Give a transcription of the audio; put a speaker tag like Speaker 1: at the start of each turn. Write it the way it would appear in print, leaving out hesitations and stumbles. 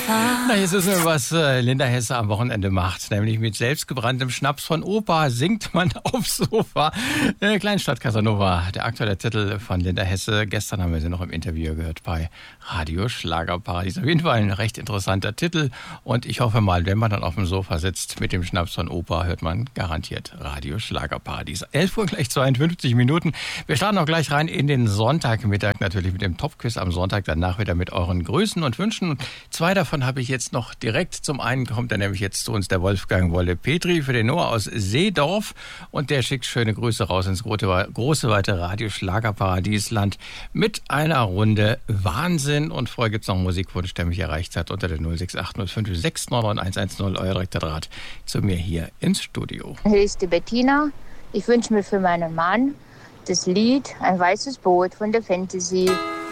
Speaker 1: Na, jetzt wissen wir, was Linda Hesse am Wochenende macht. Nämlich mit selbstgebranntem Schnaps von Opa singt man aufs Sofa. Kleinstadt Casanova, der aktuelle Titel von Linda Hesse. Gestern haben wir sie noch im Interview gehört bei Radio Schlagerparadies. Auf jeden Fall ein recht interessanter Titel. Und ich hoffe mal, wenn man dann auf dem Sofa sitzt mit dem Schnaps von Opa, hört man garantiert Radio Schlagerparadies. 11 Uhr gleich 52 Minuten. Wir starten auch gleich rein in den Sonntagmittag, natürlich mit dem Top-Quiz am Sonntag. Danach wieder mit euren Grüßen und Wünschen. Und zwei davon habe ich jetzt noch direkt. Zum einen kommt er nämlich jetzt zu uns der Wolfgang Wolle-Petri für den Noah aus Seedorf. Und der schickt schöne Grüße raus ins große weite Radio Schlagerparadiesland mit einer Runde Wahnsinn. Und vorher gibt es noch einen Musikwunsch, der mich erreicht hat unter der 06805699110, euer direkter Draht zu mir hier ins Studio.
Speaker 2: Hier ist die Bettina. Ich wünsche mir für meinen Mann das Lied Ein weißes Boot von der Fantasy.